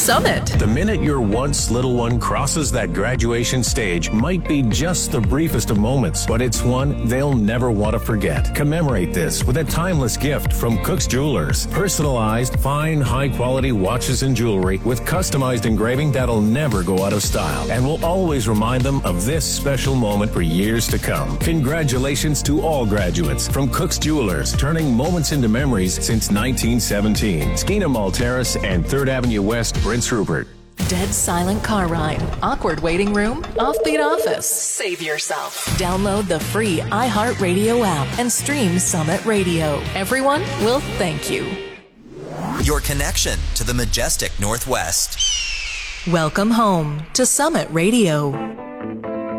Summit. The minute your once little one crosses that graduation stage might be just the briefest of moments, but it's one they'll never want to forget. Commemorate this with a timeless gift from Cook's Jewelers. Personalized, fine, high-quality watches and jewelry with customized engraving that'll never go out of style and will always remind them of this special moment for years to come. Congratulations to all graduates from Cook's Jewelers, turning moments into memories since 1917. Skeena Mall Terrace and 3rd Avenue West, Prince Rupert. Dead silent car ride, awkward waiting room, offbeat office. Save yourself. Download the free iHeartRadio app and stream Summit Radio. Everyone will thank you. Your connection to the majestic Northwest. Welcome home to Summit Radio.